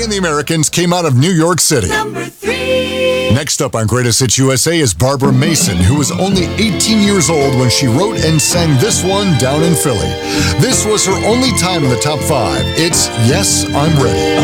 and the Americans came out of New York City. Number 3. Next up on Greatest Hits USA is Barbara Mason, who was only 18 years old when she wrote and sang this one down in Philly. This was her only time in the top 5. It's Yes, I'm Ready.